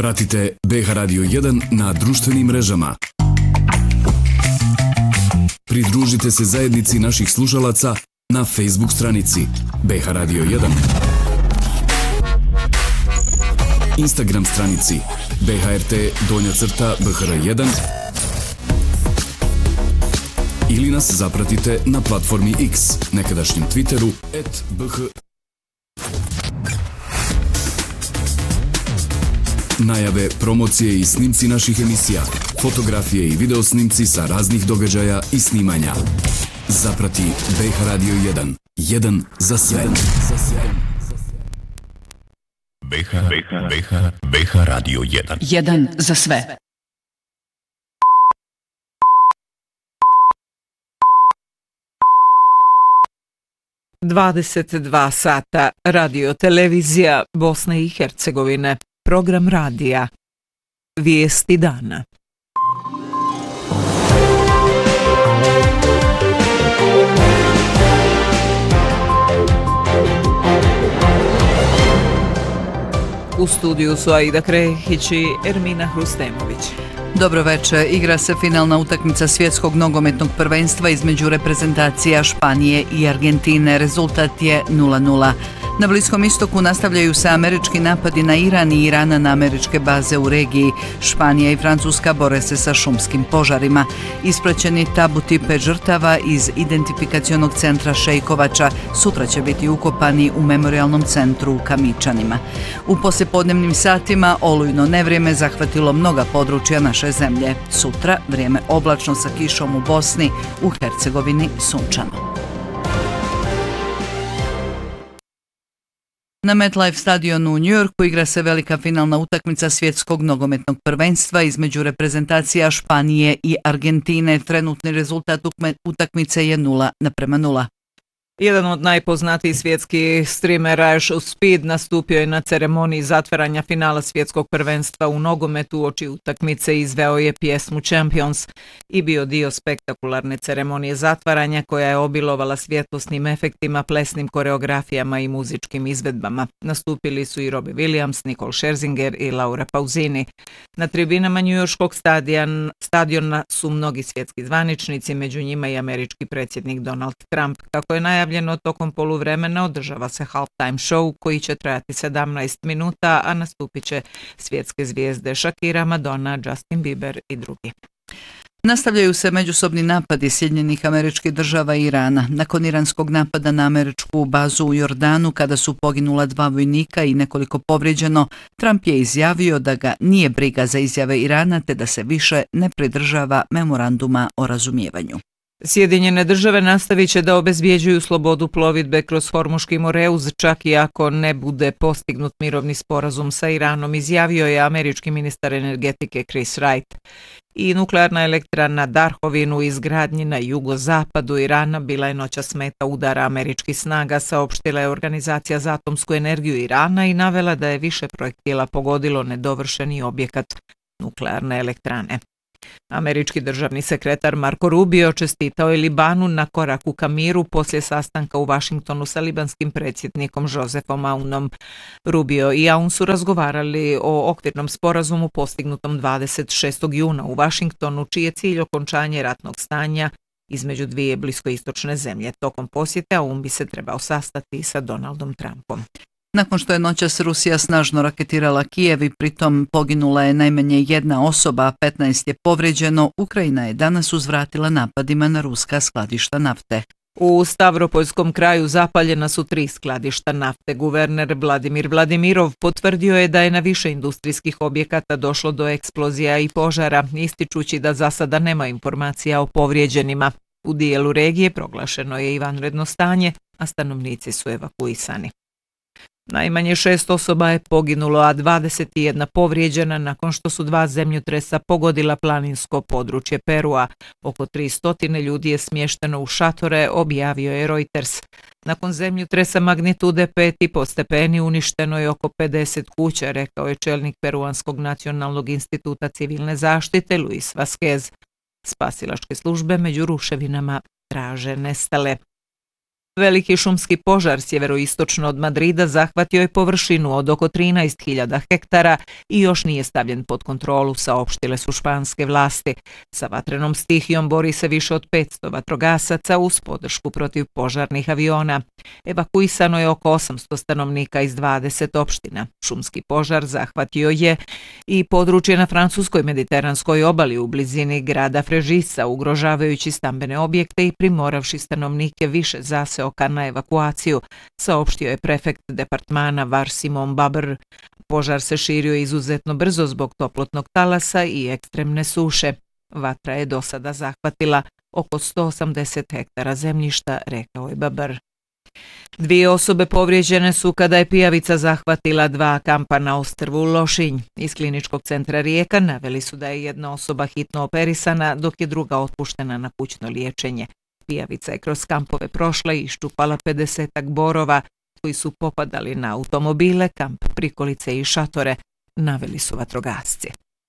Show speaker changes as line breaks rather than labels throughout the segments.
Pratite BH Radio 1 na društvenim mrežama. Pridružite se zajednici naših slušalaca na Facebook stranici BH Radio 1, Instagram stranici BHRT_BHR1 ili nas zapratite na platformi X, nekadašnjem Twitteru @BH. Najave, promocije i snimci naših emisija, fotografije i videosnimci sa raznih događaja i snimanja. Zaprati BH Radio 1. 1 za sve.
BH Radio 1.
1 za sve. ...22 sata, radio televizija Bosne i Hercegovine, program radija, vijesti dana. U studiju su Aida Krehić i Ermina Hrustemović.
Dobro večer, igra se finalna utakmica svjetskog nogometnog prvenstva između reprezentacija Španije i Argentine. Rezultat je 0:0. Na Bliskom istoku nastavljaju se američki napadi na Iran i Irana na američke baze u regiji. Španija i Francuska bore se sa šumskim požarima. Ispraćeni tabuti 5 žrtava iz identifikacionog centra Šejkovača sutra će biti ukopani u memorijalnom centru u Kamičanima. U poslijepodnevnim satima olujno nevrijeme zahvatilo mnoga područja naše zemlje. Sutra vrijeme oblačno sa kišom u Bosni, u Hercegovini sunčano. Na MetLife stadionu u New Yorku igra se velika finalna utakmica svjetskog nogometnog prvenstva između reprezentacija Španije i Argentine. Trenutni rezultat utakmice je 0:0.
Jedan od najpoznatijih svjetskih streamera Josh Speed nastupio je na ceremoniji zatvaranja finala svjetskog prvenstva u nogometu. Uoči utakmice izveo je pjesmu Champions i bio dio spektakularne ceremonije zatvaranja koja je obilovala svjetlosnim efektima, plesnim koreografijama i muzičkim izvedbama. Nastupili su i Robbie Williams, Nicole Scherzinger i Laura Pausini. Na tribinama njujorškog stadiona su mnogi svjetski zvaničnici, među njima i američki predsjednik Donald Trump. Kako je najavljeno tokom poluvremena održava se halftime show koji će trajati 17 minuta, a nastupit će svjetske zvijezde Shakira, Madonna, Justin Bieber i drugi.
Nastavljaju se međusobni napadi Sjedinjenih Američkih Država i Irana. Nakon iranskog napada na američku bazu u Jordanu, kada su poginula 2 vojnika i nekoliko povrijeđeno, Trump je izjavio da ga nije briga za izjave Irana te da se više ne pridržava memoranduma o razumijevanju.
Sjedinjene Države nastavit će da obezbjeđuju slobodu plovidbe kroz Hormuški moreuz, čak i ako ne bude postignut mirovni sporazum sa Iranom, izjavio je američki ministar energetike Chris Wright. I nuklearna elektrana Darhovin u izgradnji na jugozapadu Irana bila je noćas meta udara američkih snaga, saopštila je Organizacija za atomsku energiju Irana i navela da je više projektila pogodilo nedovršeni objekat nuklearne elektrane. Američki državni sekretar Marco Rubio čestitao je Libanu na koraku ka miru poslije sastanka u Vašingtonu sa libanskim predsjednikom Josefom Aunom. Rubio i Aun su razgovarali o okvirnom sporazumu postignutom 26. juna u Vašingtonu, čiji je cilj okončanje ratnog stanja između dvije bliskoistočne zemlje. Tokom posjete Aun bi se trebao sastati sa Donaldom Trumpom.
Nakon što je noćas Rusija snažno raketirala Kijev i pritom poginula je najmanje 1 osoba, a 15 je povrijeđeno, Ukrajina je danas uzvratila napadima na ruska skladišta nafte.
U Stavropoljskom kraju zapaljena su 3 skladišta nafte. Guverner Vladimir Vladimirov potvrdio je da je na više industrijskih objekata došlo do eksplozija i požara, ističući da za sada nema informacija o povrijeđenima. U dijelu regije proglašeno je i vanredno stanje, a stanovnici su evakuisani. Najmanje 6 osoba je poginulo, a 21 povrijeđena nakon što su 2 zemljotresa pogodila planinsko područje Perua. Oko 300 ljudi je smješteno u šatore, objavio je Reuters. Nakon zemljotresa magnitude 5,5 stepeni uništeno je oko 50 kuća, rekao je čelnik Peruanskog nacionalnog instituta civilne zaštite Luis Vasquez. Spasilačke službe među ruševinama traže nestale. Veliki šumski požar sjeveroistočno od Madrida zahvatio je površinu od oko 13.000 hektara i još nije stavljen pod kontrolu, saopštile su španske vlasti. Sa vatrenom stihijom bori se više od 500 vatrogasaca uz podršku protiv požarnih aviona. Evakuisano je oko 800 stanovnika iz 20 opština. Šumski požar zahvatio je i područje na francuskoj mediteranskoj obali u blizini grada Frežisa, ugrožavajući stambene objekte i primoravši stanovnike više zaseoka na evakuaciju, saopštio je prefekt departmana Var Simon Babr. Požar se širio izuzetno brzo zbog toplotnog talasa i ekstremne suše. Vatra je do sada zahvatila oko 180 hektara zemljišta, rekao je Babr. 2 osobe povrijeđene su kada je pijavica zahvatila 2 kampa na ostrvu Lošinj. Iz kliničkog centra Rijeka naveli su da je jedna osoba hitno operisana, dok je druga otpuštena na kućno liječenje. Pijavica je kroz kampove prošla i iščupala 50-ak borova koji su popadali na automobile, kamp, prikolice i šatore, naveli su vatrogasci.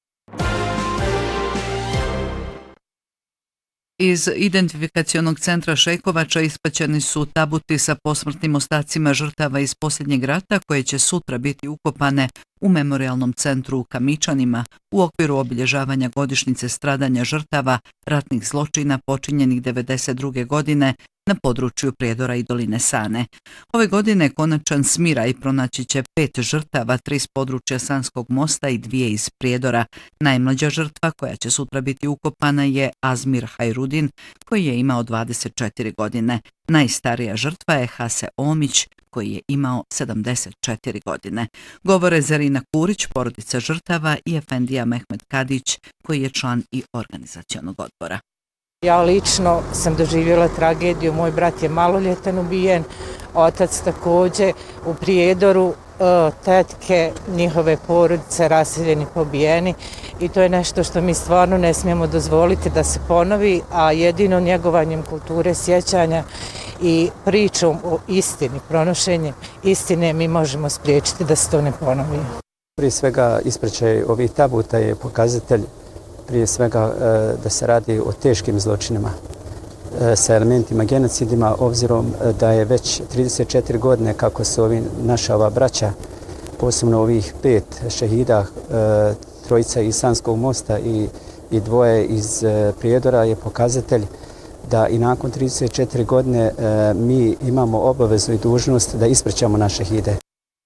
Iz identifikacionog centra Šejkovača ispaćeni su tabuti sa posmrtnim ostacima žrtava iz posljednjeg rata koje će sutra biti ukopane u memorijalnom centru u Kamičanima u okviru obilježavanja godišnjice stradanja žrtava ratnih zločina počinjenih 1992. godine na području Prijedora i doline Sane. Ove godine konačan smiraj pronaći će 5 žrtava, 3 s područja Sanskog mosta i 2 iz Prijedora. Najmlađa žrtva koja će sutra biti ukopana je Azmir Hajrudin, koji je imao 24 godine. Najstarija žrtva je Hase Omić, koji je imao 74 godine. Govore Zarina Kurić, porodica žrtava, i Efendija Mehmet Kadić, koji je član i organizacionog odbora.
Ja lično sam doživjela tragediju, moj brat je maloljetan ubijen, otac također u Prijedoru, tetke, njihove porodice raseljeni, pobijeni i to je nešto što mi stvarno ne smijemo dozvoliti da se ponovi, a jedino njegovanjem kulture sjećanja i pričom o istini, pronošenjem istine mi možemo spriječiti da se to ne ponovi.
Prije svega ispraćaj ovih tabuta je pokazatelj prije svega da se radi o teškim zločinima sa elementima genocidima, obzirom da je već 34 godine kako su naša ova braća, posebno ovih 5 šehida, 3 iz Sanskog mosta i 2 iz Prijedora, je pokazatelj da i nakon 34 godine mi imamo obavezu i dužnost da ispraćamo naše šehide.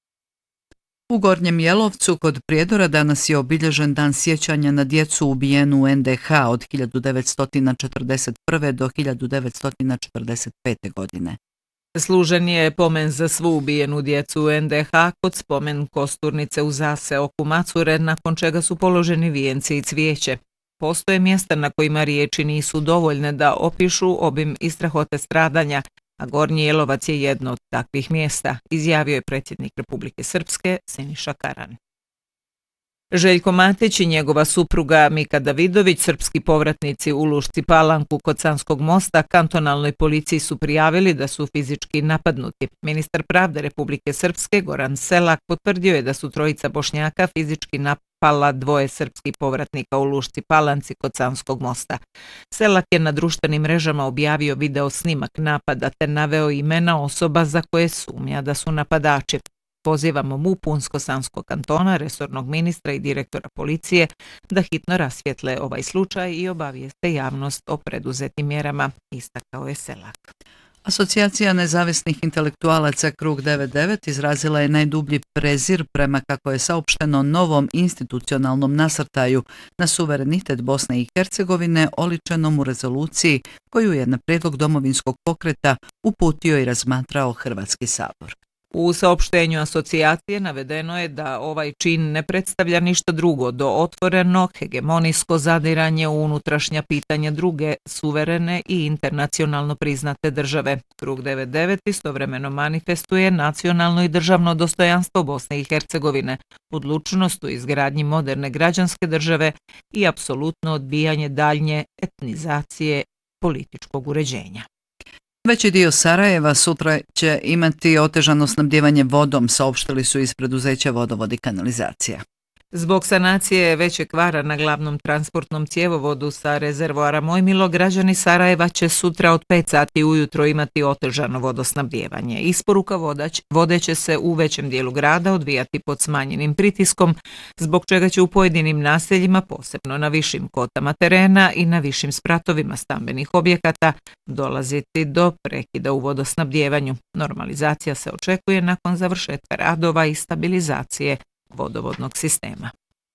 U Gornjem Jelovcu kod Prijedora danas je obilježen dan sjećanja na djecu ubijenu u NDH od 1941. do 1945. godine.
Služen je pomen za svu ubijenu djecu u NDH kod spomen kosturnice u zaseoku Macure, nakon čega su položeni vijenci i cvijeće. Postoje mjesta na kojima riječi nisu dovoljne da opišu obim i strahote stradanja, a Gornji Jelovac je jedno od takvih mjesta, izjavio je predsjednik Republike Srpske Siniša Karan. Željko Matić i njegova supruga Mika Davidović, srpski povratnici u Lušci Palanku kod Sanskog mosta, kantonalnoj policiji su prijavili da su fizički napadnuti. Ministar pravde Republike Srpske Goran Selak potvrdio je da su 3 Bošnjaka fizički napala 2 srpskih povratnika u Lušci Palanci kod Sanskog mosta. Selak je na društvenim mrežama objavio video snimak napada te naveo imena osoba za koje sumnja da su napadači. Pozivamo MUP Unsko-Sanskog kantona, resornog ministra i direktora policije da hitno rasvjetle ovaj slučaj i obavijeste javnost o preduzetim mjerama, istakao je Selak.
Asocijacija nezavisnih intelektualaca Krug 99 izrazila je najdublji prezir prema, kako je saopšteno, novom institucionalnom nasrtaju na suverenitet Bosne i Hercegovine oličenom u rezoluciji koju je na prijedlog Domovinskog pokreta uputio i razmatrao Hrvatski sabor.
U saopštenju asocijacije navedeno je da ovaj čin ne predstavlja ništa drugo do otvoreno hegemonijsko zadiranje u unutrašnja pitanja druge suverene i internacionalno priznate države. Krug 99 istovremeno manifestuje nacionalno i državno dostojanstvo Bosne i Hercegovine, odlučnost u izgradnji moderne građanske države i apsolutno odbijanje daljnje etnizacije političkog uređenja.
Veći dio Sarajeva sutra će imati otežano snabdijevanje vodom, saopštili su iz preduzeća Vodovod i kanalizacija.
Zbog sanacije većeg kvara na glavnom transportnom cjevovodu sa rezervoara Mojmilo, građani Sarajeva će sutra od 5 sati ujutro imati otežano vodosnabdijevanje. Isporuka vode će se u većem dijelu grada odvijati pod smanjenim pritiskom, zbog čega će u pojedinim naseljima, posebno na višim kotama terena i na višim spratovima stambenih objekata, dolaziti do prekida u vodosnabdijevanju. Normalizacija se očekuje nakon završetka radova i stabilizacije vodovodnog sistema.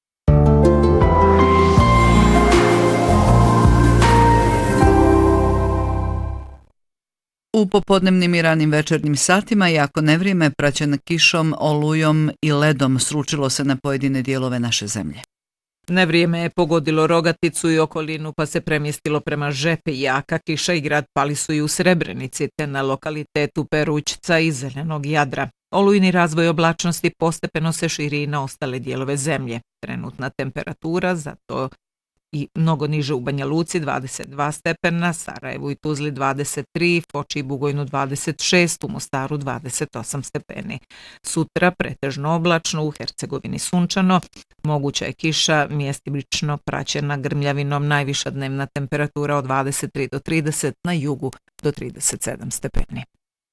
U popodnevnim i ranim večernjim satima jako nevrijeme praćeno kišom, olujom i ledom sručilo se na pojedine dijelove naše zemlje.
Nevrijeme je pogodilo Rogaticu i okolinu pa se premjestilo prema Žepi. Jaka kiša i grad pali su i u Srebrenici te na lokalitetu Perućca i Zelenog Jadra. Olujni razvoj oblačnosti postepeno se širi i na ostale dijelove zemlje. Trenutna temperatura zato i mnogo niže u Banja Luci 22 stepena, Sarajevu i Tuzli 23, Foči i Bugojnu 26, u Mostaru 28 stepeni. Sutra pretežno oblačno, u Hercegovini sunčano, moguća je kiša, mjestimično praćena grmljavinom, najviša dnevna temperatura od 23 do 30, na jugu do 37 stepeni.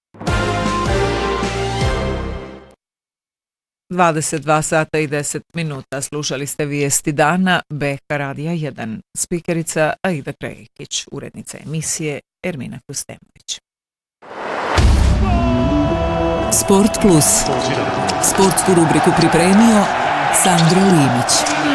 22 sata i 10 minuta slušali ste vijesti dana BH Radija 1. Spikerica Aida Krekić, urednica emisije Ermina Kustemović.
Sport Plus. Sportsku rubriku pripremio Sandro Limić.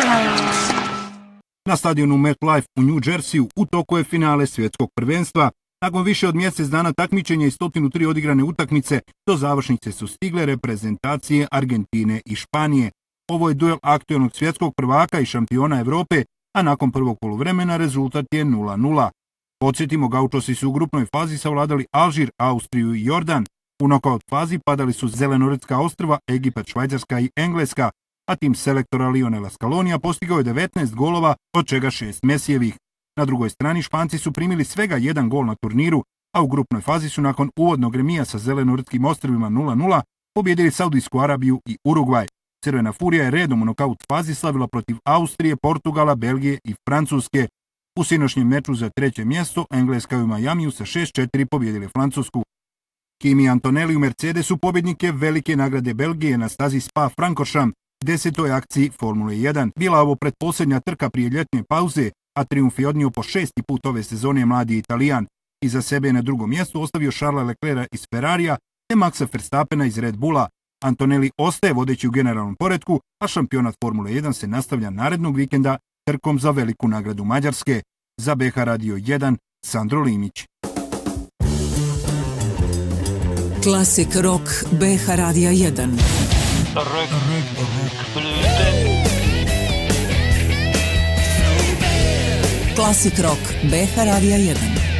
Na stadionu MetLife u New Jerseyu u toku je finale svjetskog prvenstva. Nakon više od mjesec dana takmičenja i 103 odigrane utakmice, do završnice su stigle reprezentacije Argentine i Španije. Ovo je duel aktualnog svjetskog prvaka i šampiona Europe, a nakon prvog poluvremena rezultat je 0:0. Podsjetimo, gaučosi su u grupnoj fazi savladali Alžir, Austriju i Jordan. U nokaut fazi padali su Zelenoretska ostrva, Egipat, Švajcarska i Engleska, a tim selektora Lionela Scalonija postigao je 19 golova, od čega 6 Mesijevih. Na drugoj strani Španci su primili svega 1 gol na turniru, a u grupnoj fazi su nakon uvodnog remija sa Zelenoretskim ostrvima 0:0 pobjedili Saudijsku Arabiju i Urugvaj. Crvena furija je redom u nokaut fazi slavila protiv Austrije, Portugala, Belgije i Francuske. U sinoćnjem meču za treće mjesto Engleska u Majamiju sa 6:4 pobjedili Francusku. Kimi Antonelli u Mercedesu pobjednike velike nagrade Belgije na stazi Spa-Francorchamps, 10. akciji Formule 1. Bila ovo pretposljednja trka prije ljetne pauze, a trijumf je odnio po 6. put ove sezone mladi Italijan. Iza sebe je na drugom mjestu ostavio Charlesa Leclerca iz Ferrarija te Maxa Verstappena iz Red Bulla. Antonelli ostaje vodeći u generalnom poretku, a šampionat Formule 1 se nastavlja narednog vikenda trkom za veliku nagradu Mađarske. Za BH Radio 1, Sandro Limić.
Klasik rock BH Radija 1. Klasik rock BH Radija 1.